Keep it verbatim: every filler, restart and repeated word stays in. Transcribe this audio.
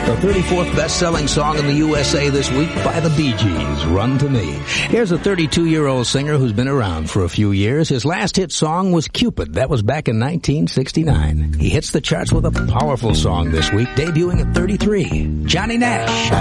The thirty-fourth best-selling song in the U S A this week by the Bee Gees, Run to Me. Here's a thirty-two-year-old singer who's been around for a few years. His last hit song was Cupid. That was back in nineteen sixty-nine. He hits the charts with a powerful song this week, debuting at thirty-three. Johnny Nash.